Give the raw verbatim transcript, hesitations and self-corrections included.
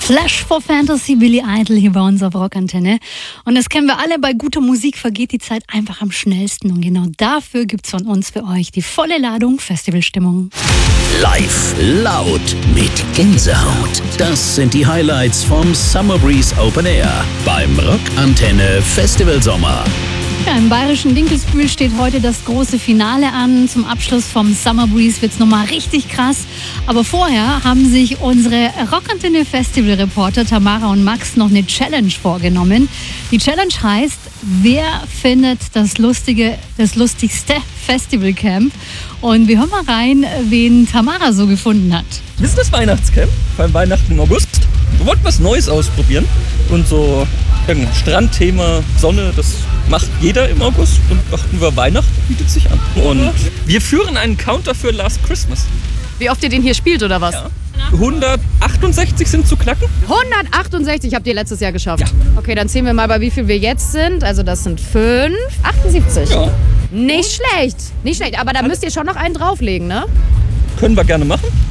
Flash for Fantasy, Billy Idol hier bei uns auf Rockantenne. Und das kennen wir alle, bei guter Musik vergeht die Zeit einfach am schnellsten. Und genau dafür gibt's von uns für euch die volle Ladung Festivalstimmung. Live, laut, mit Gänsehaut. Das sind die Highlights vom Summer Breeze Open Air beim Rockantenne Festival Sommer. Ja, im bayerischen Dinkelsbühl steht heute das große Finale an. Zum Abschluss vom Summer Breeze wird's nochmal richtig krass. Aber vorher haben sich unsere Rockantenne Festival Reporter Tamara und Max noch eine Challenge vorgenommen. Die Challenge heißt, wer findet das lustige, das lustigste Festivalcamp? Und wir hören mal rein, wen Tamara so gefunden hat. Business Weihnachtscamp, beim Weihnachten im August. Wir wollten was Neues ausprobieren und so irgendein Strandthema, Sonne, das macht jeder im August und dachten wir, Weihnachten bietet sich an. Und wir führen einen Counter für Last Christmas. Wie oft ihr den hier spielt oder was? Ja. hundertachtundsechzig sind zu knacken. hundertachtundsechzig habt ihr letztes Jahr geschafft. Ja. Okay, dann zählen wir mal, bei wie viel wir jetzt sind. Also das sind fünf, achtundsiebzig. Ja. Nicht schlecht, nicht schlecht. Aber da müsst ihr schon noch einen drauflegen, ne? Können wir gerne machen.